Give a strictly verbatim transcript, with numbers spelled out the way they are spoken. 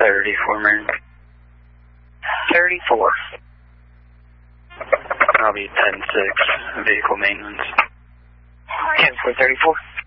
thirty-four, Marin. thirty-four. I'll be ten six, vehicle maintenance. ten four thirty-four.